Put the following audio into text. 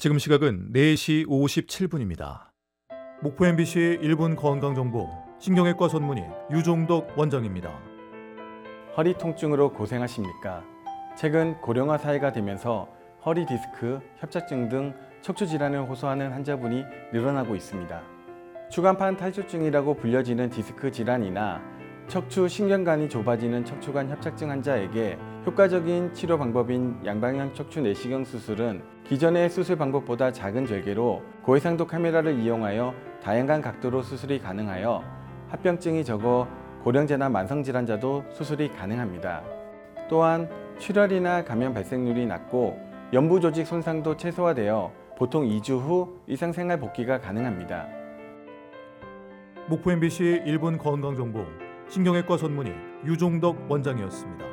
지금 시각은 4시 57분입니다. 목포 MBC 1분 건강정보 신경외과 전문의 유종덕 원장입니다. 허리 통증으로 고생하십니까? 최근 고령화 사회가 되면서 허리 디스크, 협착증 등 척추 질환을 호소하는 환자분이 늘어나고 있습니다. 추간판 탈출증이라고 불려지는 디스크 질환이나 척추 신경관이 좁아지는 척추관 협착증 환자에게 효과적인 치료 방법인 양방향 척추 내시경 수술은 기존의 수술 방법보다 작은 절개로 고해상도 카메라를 이용하여 다양한 각도로 수술이 가능하여 합병증이 적어 고령자나 만성질환자도 수술이 가능합니다. 또한 출혈이나 감염 발생률이 낮고 연부 조직 손상도 최소화되어 보통 2주 후 일상생활 복귀가 가능합니다. 목포 MBC 1분 건강정보 신경외과 전문의 유종덕 원장이었습니다.